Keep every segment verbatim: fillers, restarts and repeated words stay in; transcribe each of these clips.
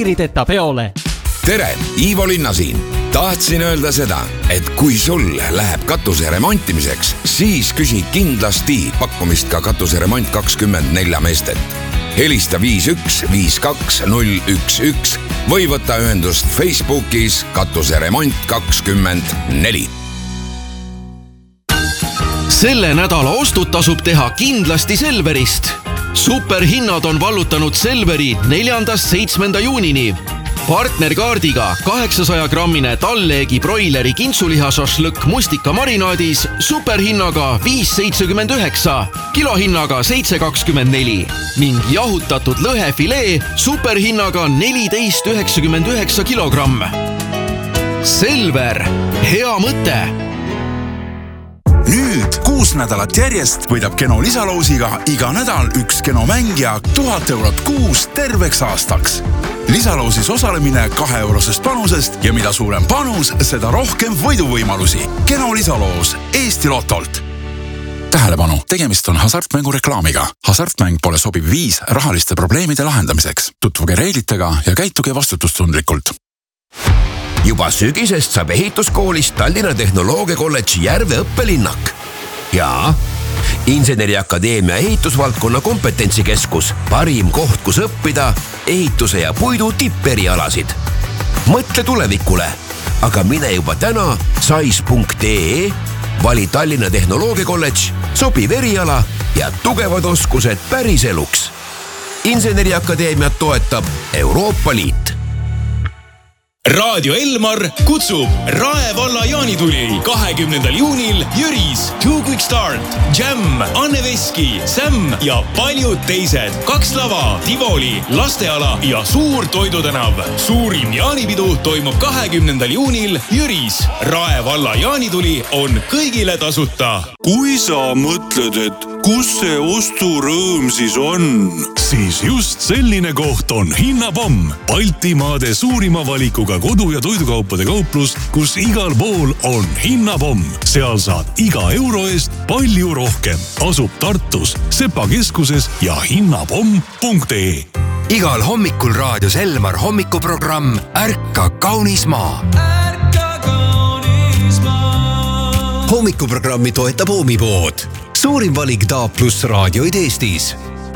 piirideta peole. Tere, Ivo Linna siin. Tahtsin öelda seda, et kui sul läheb katuse remontimiseks, siis küsi kindlasti pakkumist ka katuseremont kakskümmend nelja meestet. Helista viis üks viis kaks null üks üks või võta ühendust Facebookis katuseremont kakskümmend neli. Selle nädala ostud tasub teha kindlasti Selverist. Superhinnad on vallutanud Selveri neljandast seitsmenda juunini. Partnerkaardiga kaheksasaja grammine talleegi broileri kintsuliha šašlõkk mustika marinaadis superhinnaga viis seitsekümmend üheksa, kilohinnaga seitse kakskümmend neli ning jahutatud lõhefilee superhinnaga neliteist üheksakümmend üheksa kilogramm. Selver, hea mõte! Nüüd kuus nädalat järjest võidab Keno lisaloosiga iga nädal üks Keno mängija tuhat eurot kuus terveks aastaks. Lisaloosis osalemine kahe eurosest panusest ja mida suurem panus, seda rohkem võiduvõimalusi. Keno lisaloos Eesti Lotolt. Tähelepanu, tegemist on hasartmängu reklaamiga. Hasartmäng pole sobiv viis rahaliste probleemide lahendamiseks. Tutvuge reeglitega ja käituge vastutustundlikult. Juba sügisest saab ehituskoolist Tallinna Tehnoloogia Kolledži Järve õppelinnak. Ja Inseneriakadeemia ehitusvaldkonna kompetentsikeskus, parim koht, kus õppida ehituse ja puidu tipperialasid. Mõtle tulevikule, aga mine juba täna sais punkt ee, vali Tallinna Tehnoloogia Kolledž, sobiv eriala ja tugevad oskused päris eluks. Inseneriakadeemiat toetab Euroopa Liit. Raadio Elmar kutsub Rae valla jaanituli kahekümnendal juunil Jüris, Two Quick Start, Jam, Anne Veski, Sam ja paljud teised. Kaks lava, Tivoli, lasteala ja suur toidutänav. Suurim jaanipidu toimub kahekümnendal juunil Jüris. Rae valla jaanituli on kõigile tasuta. Kui sa mõtled, et kus see osturõõm siis on, siis just selline koht on Hinnapomm, Baltimaade suurima valikuga kodu- ja toidukaupade kauplus, kus igal pool on Hinnapomm. Seal saad iga euro eest palju rohkem. Asub Tartus, Sepa keskuses ja hinnapomm punkt ee. Igal hommikul raadios Elmar hommikuprogramm Ärka kaunis maa. Hommikuprogrammi toetab Oomipood. Suurim valik D A plus raadioid Eestis.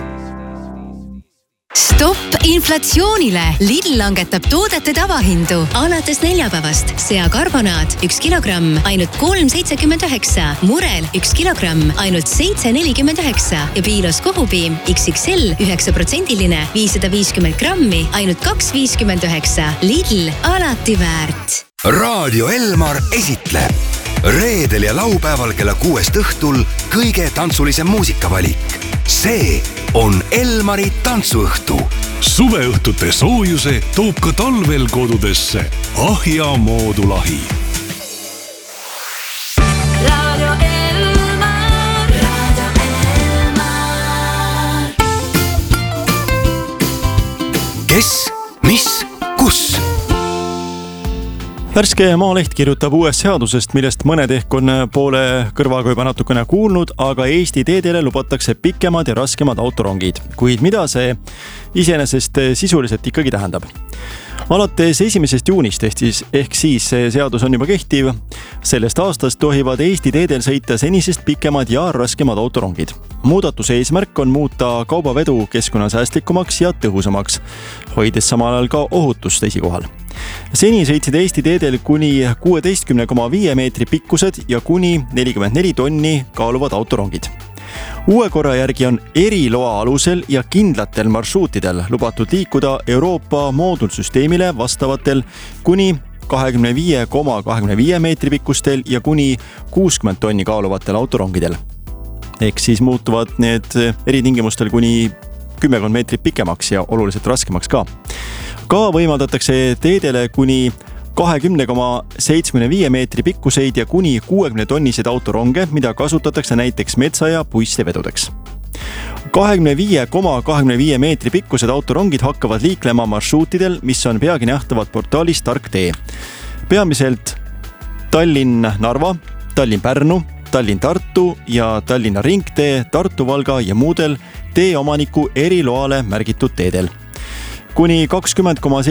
Stopp inflatsioonile! Lidl langetab toodete tavahindu. Alates neljapäevast seakarbonaat üks kilogramm ainult kolm seitsekümmend üheksa, murel üks kilogramm ainult seitse nelikümmend üheksa ja piilos kohupiim X X L üheksa protsendiline viissada viiskümmend grammi ainult kaks viiskümmend üheksa. Lidl alati väärt. Raadio Elmar esitleb reedel ja laupäeval kella kuuest õhtul kõige tantsulisem muusikavalik. See on Elmari tantsuõhtu. Suveõhtute soojuse toob ka talvel kodudesse Ahja moodulahi. Radio Elmar, Radio Elmar. Kes, mis, kus? Värske Maaleht kirjutab uuest seadusest, millest mõned ehk on poole kõrvaga juba natukene kuulnud, aga Eesti teedele lubatakse pikemad ja raskemad autorongid. Kuid mida see iseenesest sisuliselt ikkagi tähendab? Alates esimesest juunist ehk siis, ehk siis see seadus on juba kehtiv. Sellest aastast tohivad Eesti teedel sõita senisest pikemad ja raskemad autorongid. Muudatuse eesmärk on muuta kaubavedu keskkonnasäästlikumaks ja tõhusamaks, hoides samal ajal ka ohutust esikohal. Seni sõitsid Eesti teedel kuni kuusteist koma viis meetri pikkused ja kuni nelikümmend neli tonni kaaluvad autorongid. Uue korra järgi on eriloa alusel ja kindlatel marsruutidel lubatud liikuda Euroopa moodulsüsteemile vastavatel kuni kakskümmend viis koma kakskümmend viis meetri pikkustel ja kuni kuuskümmend tonni kaaluvatel autorongidel. Ehk siis muutuvad need eritingimustel kuni kümmekond meetrit pikemaks ja oluliselt raskemaks ka. Ka võimaldatakse teedele kuni kakskümmend koma seitsekümmend viis meetri pikkuseid ja kuni kuuekümne tonniseid autoronge, mida kasutatakse näiteks metsa- ja puistevedudeks. kakskümmend viis koma kakskümmend viis meetri pikkused autorongid hakkavad liiklema marsruutidel, mis on peagi nähtavad portaalis Tark tee. Peamiselt Tallinn-Narva, Tallinn-Pärnu, Tallinn-Tartu ja Tallinna ringtee, Tartu-Valga ja muudel teeomaniku eriloale märgitud teedel. Kuni kakskümmend koma